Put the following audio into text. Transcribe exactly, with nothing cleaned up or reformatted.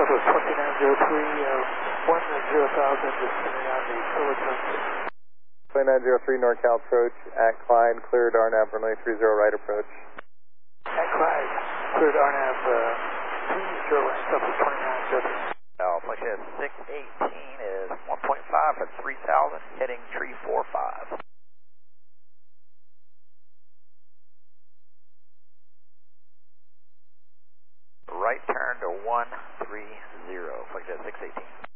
Southwest twenty-nine zero three, uh, one zero thousand, descending on the Kiloton. twenty-nine zero three NorCal approach at Clyde, cleared R N A V runway three zero right approach. At Clyde, cleared R N A V uh, three zero right, Southwest twenty-nine zero three. Now, flight test six eighteen is one point five for three thousand, heading tree four five. Right turn to one three zero, flight test six eighteen.